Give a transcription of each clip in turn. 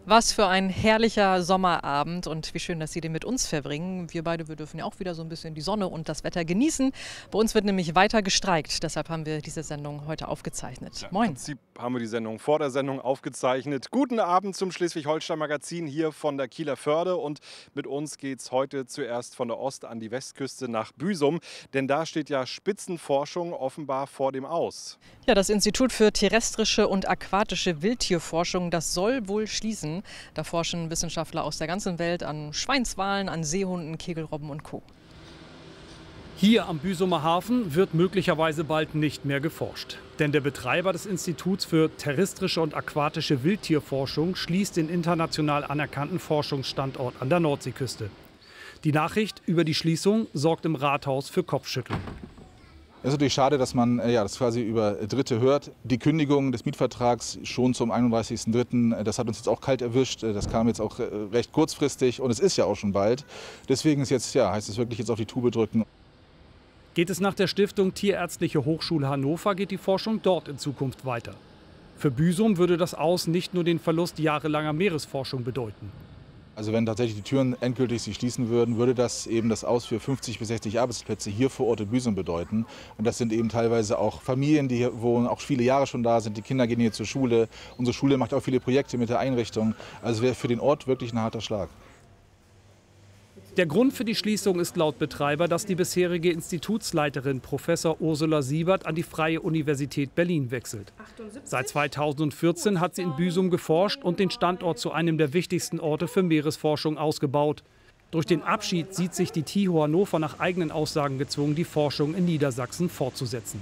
Was für ein herrlicher Sommerabend und wie schön, dass Sie den mit uns verbringen. Wir beide, wir dürfen ja auch wieder so ein bisschen die Sonne und das Wetter genießen. Bei uns wird nämlich weiter gestreikt, deshalb haben wir diese Sendung heute aufgezeichnet. Ja, Moin. im Prinzip haben wir die Sendung vor der Sendung aufgezeichnet. Guten Abend zum Schleswig-Holstein-Magazin hier von der Kieler Förde. Und mit uns geht es heute zuerst von der Ost- an die Westküste nach Büsum. Denn da steht ja Spitzenforschung offenbar vor dem Aus. Ja, das Institut für terrestrische und aquatische Wildtierforschung, das soll wohl schließen. Da forschen Wissenschaftler aus der ganzen Welt an Schweinswalen, an Seehunden, Kegelrobben und Co. Hier am Büsumer Hafen wird möglicherweise bald nicht mehr geforscht. Denn der Betreiber des Instituts für terrestrische und aquatische Wildtierforschung schließt den international anerkannten Forschungsstandort an der Nordseeküste. Die Nachricht über die Schließung sorgt im Rathaus für Kopfschütteln. Es ist natürlich schade, dass man das quasi über Dritte hört. Die Kündigung des Mietvertrags schon zum 31.03., das hat uns jetzt auch kalt erwischt. Das kam jetzt auch recht kurzfristig und es ist ja auch schon bald. Deswegen ist jetzt, heißt es wirklich jetzt auf die Tube drücken. Geht es nach der Stiftung Tierärztliche Hochschule Hannover, geht die Forschung dort in Zukunft weiter. Für Büsum würde das Aus nicht nur den Verlust jahrelanger Meeresforschung bedeuten. Also wenn tatsächlich die Türen endgültig sich schließen würden, würde das eben das Aus für 50 bis 60 Arbeitsplätze hier vor Ort in Büsum bedeuten. Und das sind eben teilweise auch Familien, die hier wohnen, auch viele Jahre schon da sind. Die Kinder gehen hier zur Schule. Unsere Schule macht auch viele Projekte mit der Einrichtung. Also wäre für den Ort wirklich ein harter Schlag. Der Grund für die Schließung ist laut Betreiber, dass die bisherige Institutsleiterin Professor Ursula Siebert an die Freie Universität Berlin wechselt. Seit 2014 hat sie in Büsum geforscht und den Standort zu einem der wichtigsten Orte für Meeresforschung ausgebaut. Durch den Abschied sieht sich die TIHO Hannover nach eigenen Aussagen gezwungen, die Forschung in Niedersachsen fortzusetzen.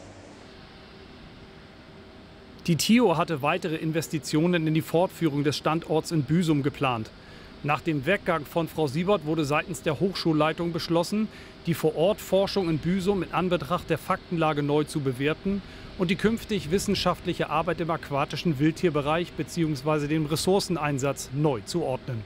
Die TIHO hatte weitere Investitionen in die Fortführung des Standorts in Büsum geplant. Nach dem Weggang von Frau Siebert wurde seitens der Hochschulleitung beschlossen, die Vor-Ort-Forschung in Büsum in Anbetracht der Faktenlage neu zu bewerten und die künftig wissenschaftliche Arbeit im aquatischen Wildtierbereich bzw. den Ressourceneinsatz neu zu ordnen.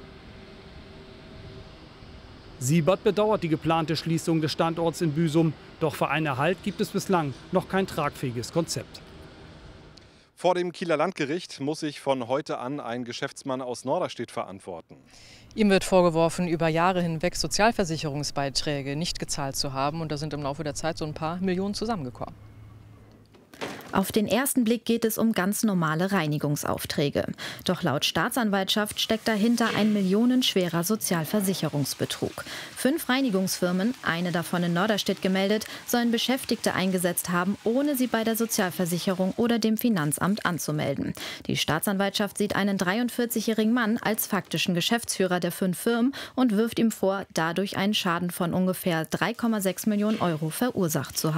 Siebert bedauert die geplante Schließung des Standorts in Büsum, doch für einen Erhalt gibt es bislang noch kein tragfähiges Konzept. Vor dem Kieler Landgericht muss sich von heute an ein Geschäftsmann aus Norderstedt verantworten. Ihm wird vorgeworfen, über Jahre hinweg Sozialversicherungsbeiträge nicht gezahlt zu haben. Und da sind im Laufe der Zeit so ein paar Millionen zusammengekommen. Auf den ersten Blick geht es um ganz normale Reinigungsaufträge. Doch laut Staatsanwaltschaft steckt dahinter ein millionenschwerer Sozialversicherungsbetrug. 5 Reinigungsfirmen, eine davon in Norderstedt gemeldet, sollen Beschäftigte eingesetzt haben, ohne sie bei der Sozialversicherung oder dem Finanzamt anzumelden. Die Staatsanwaltschaft sieht einen 43-jährigen Mann als faktischen Geschäftsführer der 5 Firmen und wirft ihm vor, dadurch einen Schaden von ungefähr 3,6 Millionen Euro verursacht zu haben.